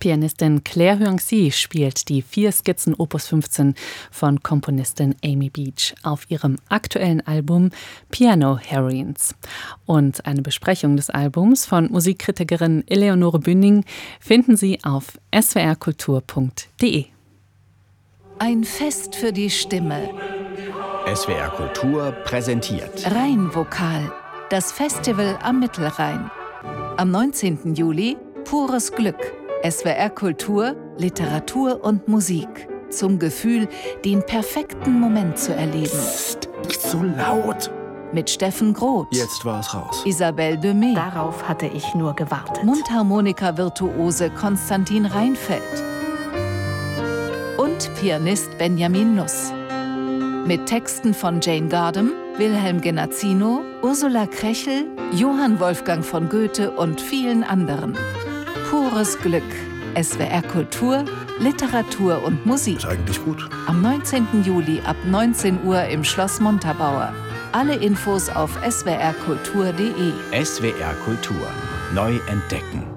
Pianistin Claire Hyung-si spielt die 4 Skizzen Opus 15 von Komponistin Amy Beach auf ihrem aktuellen Album Piano Heroines. Und eine Besprechung des Albums von Musikkritikerin Eleonore Bünding finden Sie auf swrkultur.de. Ein Fest für die Stimme. SWR Kultur präsentiert Rheinvokal, das Festival am Mittelrhein. Am 19. Juli pures Glück. SWR Kultur, Literatur und Musik. Zum Gefühl, den perfekten Moment zu erleben. Psst, nicht so laut. Mit Steffen Groth. Jetzt war es raus. Isabelle Demey. Darauf hatte ich nur gewartet. Mundharmonika-Virtuose Konstantin Reinfeldt. Und Pianist Benjamin Nuss. Mit Texten von Jane Gardam, Wilhelm Genazzino, Ursula Krechel, Johann Wolfgang von Goethe und vielen anderen. Pures Glück. SWR Kultur, Literatur und Musik. Ist eigentlich gut. Am 19. Juli ab 19 Uhr im Schloss Montabaur. Alle Infos auf swrkultur.de. SWR Kultur. Neu entdecken.